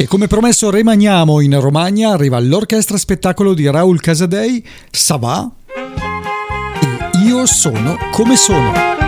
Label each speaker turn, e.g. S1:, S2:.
S1: E come promesso rimaniamo in Romagna, arriva l'orchestra spettacolo di Raul Casadei, Ça va? E io sono come sono.